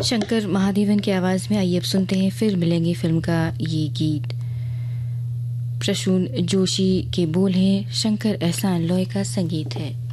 शंकर महादेवन की आवाज़ में। आइए अब सुनते हैं फिर मिलेंगे फिल्म का ये गीत। प्रसून जोशी के बोल हैं, शंकर एहसान लॉय का संगीत है।